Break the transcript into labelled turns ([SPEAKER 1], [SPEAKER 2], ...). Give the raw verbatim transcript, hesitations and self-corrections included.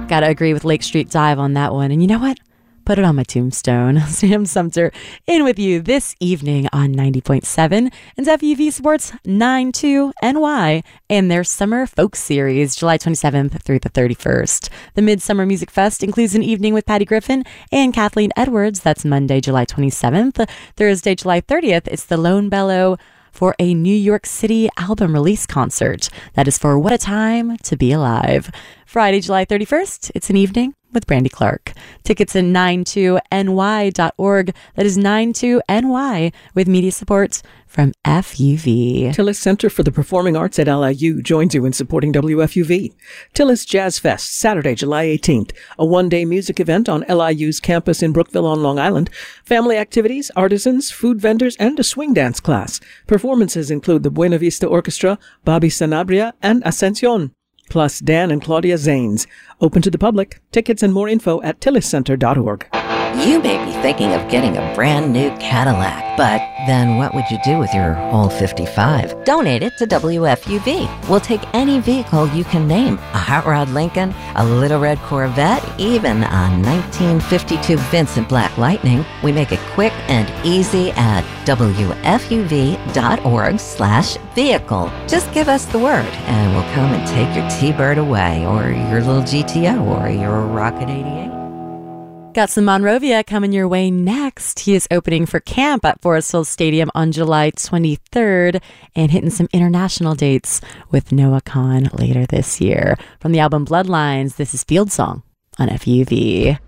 [SPEAKER 1] Gotta agree with Lake Street Dive on that one. And you know what? Put it on my tombstone. Sam Sumter in with you this evening on ninety point seven and F U V supports nine two N Y and their Summer Folk Series, July twenty-seventh through the thirty-first. The Midsummer Music Fest includes an evening with Patty Griffin and Kathleen Edwards. That's Monday, July twenty-seventh. Thursday, July thirtieth, it's the Lone Bellow for a New York City album release concert. That is for What a Time to Be Alive. Friday, July thirty-first, it's an evening with Brandy Clark. Tickets in nine two N Y dot org. That is nine two N Y with media support from F U V.
[SPEAKER 2] Tillis Center for the Performing Arts at L I U joins you in supporting W F U V. Tillis Jazz Fest, Saturday, July eighteenth. A one-day music event on L I U's campus in Brookville on Long Island. Family activities, artisans, food vendors, and a swing dance class. Performances include the Buena Vista Orchestra, Bobby Sanabria, and Ascension, plus Dan and Claudia Zanes. Open to the public. Tickets and more info at tillis center dot org.
[SPEAKER 3] You may be thinking of getting a brand new Cadillac, but then what would you do with your whole fifty-five? Donate it to W F U V. We'll take any vehicle you can name. A hot rod Lincoln, a little red Corvette, even a nineteen fifty-two Vincent Black Lightning. We make it quick and easy at W F U V dot org slash vehicle. Just give us the word and we'll come and take your T-Bird away, or your little G T O, or your Rocket eighty-eight.
[SPEAKER 1] Got some Monrovia coming your way next. He is opening for Camp at Forest Hills Stadium on July twenty-third and hitting some international dates with Noah Kahan later this year. From the album Bloodlines, this is Field Song on F U V.